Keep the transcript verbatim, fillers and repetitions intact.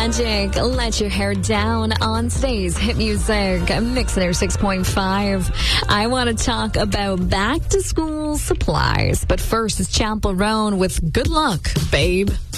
Magic, Let Your Hair Down on today's Hit Music Mix There six point five. I want to talk about back to school supplies, but first it's Champel Roan with Good Luck, Babe.